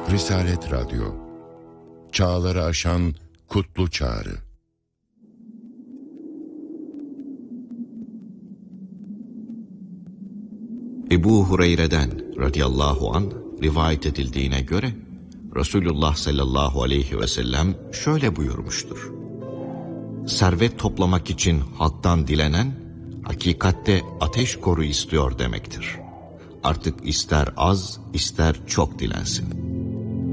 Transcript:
Risalet Radyo, çağları aşan kutlu çağrı. Ebu Hureyre'den radıyallahu anh rivayet edildiğine göre Resulullah sallallahu aleyhi ve sellem şöyle buyurmuştur: servet toplamak için halktan dilenen, hakikatte ateş koru istiyor demektir. Artık ister az, ister çok dilensin.